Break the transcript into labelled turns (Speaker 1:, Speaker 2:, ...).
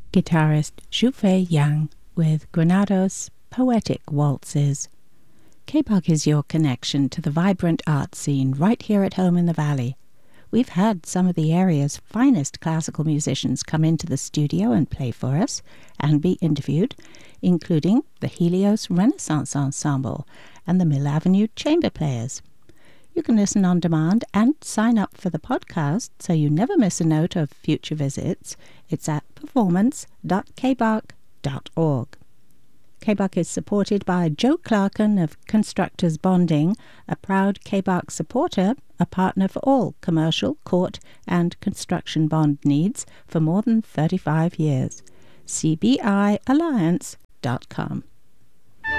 Speaker 1: guitarist Xufei Yang with Granados Poetic Waltzes. KBUG is your connection to the vibrant art scene right here at home in the Valley. We've had some of the area's finest classical musicians come into the studio and play for us and be interviewed, including the Helios Renaissance Ensemble and the Mill Avenue Chamber Players. You can listen on demand and sign up for the podcast so you never miss a note of future visits. It's at performance.kbug.org. KBUG is supported by Joe Clarkin of Constructors Bonding, a proud KBUG supporter, a partner for all commercial, court and construction bond needs for more than 35 years. CBIalliance.com.